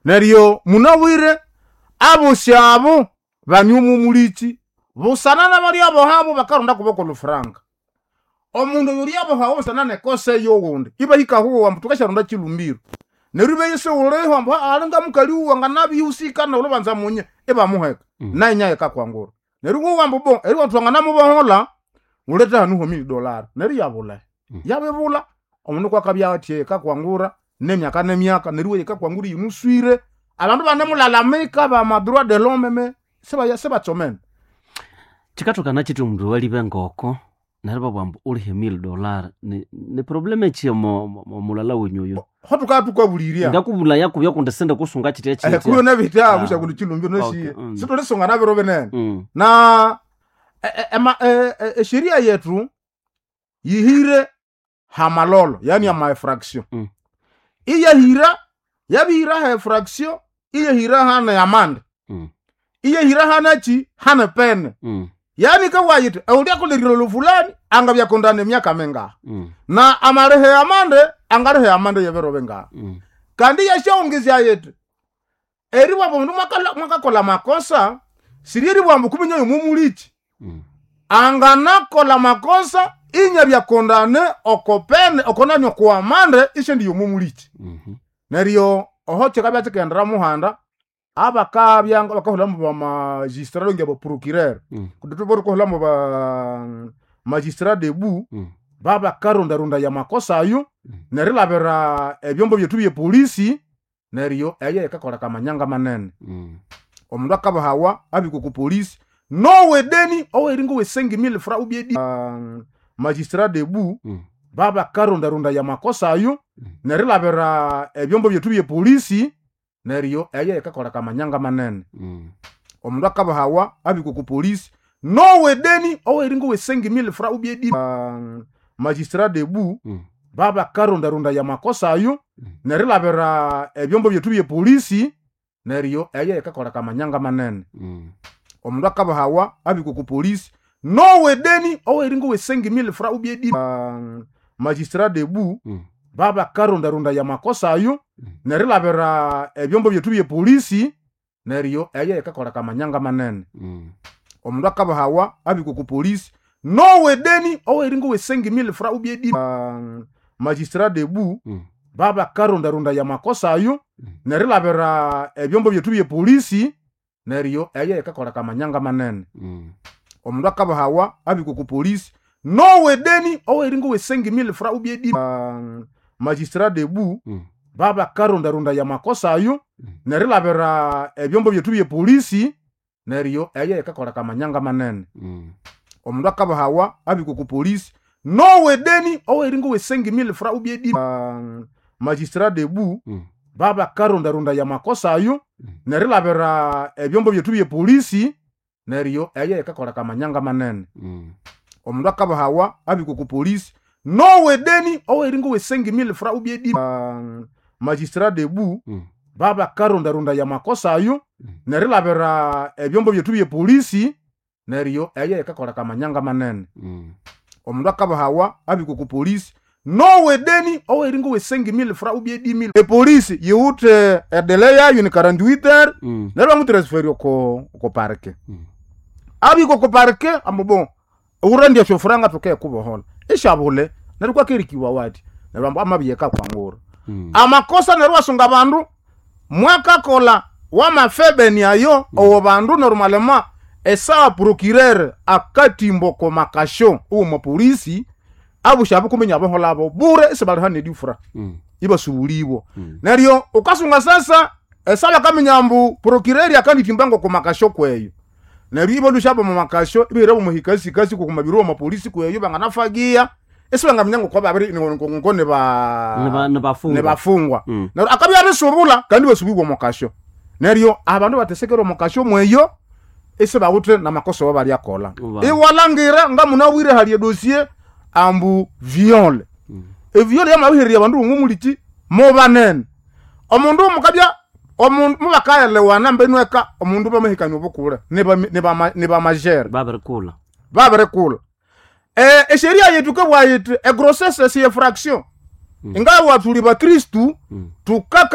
Neryo munawire abo syabo banyumu mulichi busanana bali abo habo bakaronda kuboko lufranga omundu yuri abo habo sanane kose yogundi iba hikahuwa mtukasharonda chilumbiro nerube yese uleho ambo alanga mukali uwanga nabi usika na ulobanza munye eba muheka na nyaye kakwangura nerugo wambo bon eri watwanga namo bahola uleta hanu $1,000,000 neri yabula yabebula omundu kwa kabya atie kakwangura nemyaka neruwe kakwangura yinuswire abantu banemulalamika ba madroit de l'homme me seba chomen chikatokana chitu mndu walibe ngoko naraba bwambo uli $1,000,000 ni probleme chi mulala wenyoyo hotuka tukabuliriya ndakubula yako yakundasenda kusunga chite chite kuyo nabita busha kundi chilumbyo noshi sitole songa nabero benene na sheria yetu yihire hamalolo yani ya infraction iya hira yabira ha infraction iya hira hana yamande iya hira hana chi hana pen yani kawayite eulia kulerilo fulani anga byakondane myaka menga na amarehe amande yebero benga kandi yashongezya yetu eri wabo mundu mwakakola makosa siriri bwambu kubinya yumumulichi anga nakola makosa inya byakondane okopene okonanyo kwa amande ishe ndi yumumulichi neryo ohoche kabya tekendera muhanda abakabya bakahola mu ba magistrat ngabo procureur kudutuboro kohola mu ba magistrat debu baba karonda ya makosa ayo nerilabera ebyombo byetu bye polisi neryo eye kakola kamanyanga manene omundu akaba hawa abiko ku polisi nowe deni oweringo we 5,000 francs ubiedi magistrat debu baba karonda ya makosa ayo nerilabera ebyombo byetu bye polisi neryo eye kakola kamanyanga manene omundu akaba hawa abiko ku polisi nowe deni oweringo we 5,000 francs ubiedi magistrat debu baba karonda ya makosa ayo nerilabera ebyombo byetu bye polisi neryo eye kakola kamanyanga manene omundu akaba hawa abiko ku polisi nowe deni oweringo we 5,000 francs ubiedi magistrat debu baba karonda ya makosa ayo nerilabera ebyombo byetu bye polisi neryo eye kakola kamanyanga manene omundu akaba hawa abiko ku polisi nowe deni oweringo we 5,000 francs ubiedi magistrat debu baba karonda ya makosa ayo nerilabera ebyombo byetu bye polisi neryo eye kakola kamanyanga manene omundu akaba hawa abiko ku polisi nowe deni oweringo we 5,000 francs ubiedi magistrat debu baba karonda ya makosa ayo nerilabera ebyombo byetu bye polisi neryo eye kakola kamanyanga manene omundu akaba hawa abiko ku polisi nowe deni oweringo we 5,000 francs ubiedi magistrat debu baba karonda ya makosa ayo nerilabera ebyombo byetu bye polisi neryo eye kakola kamanyanga manene omundu akaba hawa abiko ku polisi nowe deni oweringo we 5,000 francs ubiedi magistrat debu baba karonda ya makosa ayo nerilabera ebyombo byetu bye polisi neryo eye kakola kamanyanga manene omundu akaba hawa abiko ku polisi nowe deni oweringo we 5,000 francs ubiedi polisi yiute edele yayo ni 48 heures neryo mutransferio ko parke abiko ko parke ambo urandia shofranga tokeye kubohola ishabule neryo kwakirikiwa wati neryo amabiyeka kwangura amakosa neryo asunga bandu mwaka kola wa mafebeni ayo owo bandu normalement esa procureur akatimbo ko makasho uwo polisi abushabu kumenya bahola abo bure isabali hane difra iba subulibo neryo ukasunga sasa esaba kamenyambu procureur akanditimbango ko makasho kweyo neryo ibo dushabo mu makasho ibirabo muhikasi kasi ko kumabiro ma polisi kweyo banganafagia esibanga mnyango kwa babiri ngone ne bafungwa neryo akabya bisubula kandi basubibwa mu makasho neryo abantu batesekero mu makasho mweyo eseba utre na makosa wabali akola iwalangira nga munawire hali dossier ambu viole viole yamawihiri abantu ngumuliti mo banene omundu mukabya omundu mubakaelewana mbenweka omundu bamahikanye obukule ne ba majeur baberekula sheria yetu kwa yetu grossesse c'est infraction ingawa tuli ba Kristu tukaka